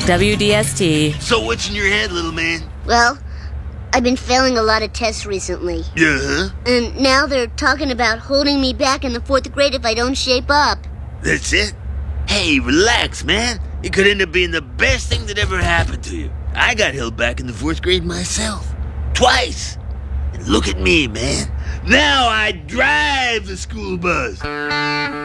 WDST. So what's in your head, little man? Well, I've been failing a lot of tests recently. Uh-huh. And now they're talking about holding me back in the 4th grade if I don't shape up. That's it? Hey, relax, man. It could end up being the best thing that ever happened to you. I got held back in the 4th grade myself. Twice. And look at me, man. Now I drive the school bus.